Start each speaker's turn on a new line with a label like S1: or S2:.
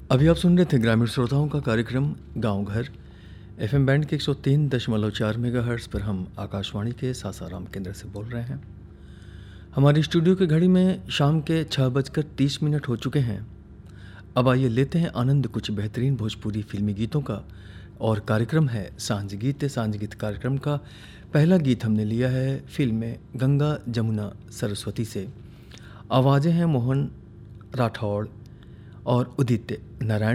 S1: अभी आप सुन रहे थे ग्रामीण श्रोताओं का कार्यक्रम गांव घर। एफएम बैंड के 103.4 मेगाहर्ट्ज़ पर हम आकाशवाणी के सासाराम केंद्र से बोल रहे हैं। हमारे स्टूडियो की घड़ी में शाम के 6:30 हो चुके हैं। अब आइए लेते हैं आनंद कुछ बेहतरीन भोजपुरी फिल्मी गीतों का, और कार्यक्रम है सांझ गीत। सांझ गीत कार्यक्रम का पहला गीत हमने लिया है फिल्म में गंगा जमुना सरस्वती से। आवाज़ें हैं मोहन राठौड़ और उदित नारायण